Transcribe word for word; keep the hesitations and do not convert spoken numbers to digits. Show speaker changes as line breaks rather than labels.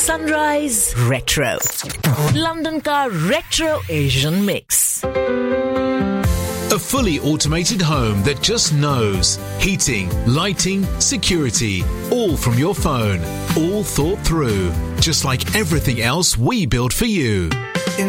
Sunrise Retro, London का Retro Asian Mix.
A fully automated home that just knows. Heating, lighting, security, all from your phone. All thought through. Just like everything else we built for you.